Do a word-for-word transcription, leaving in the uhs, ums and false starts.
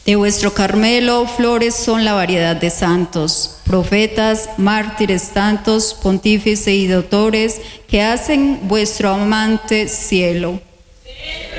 De vuestro Carmelo, flores son la variedad de santos, profetas, mártires tantos, pontífices y doctores, que hacen vuestro amante cielo.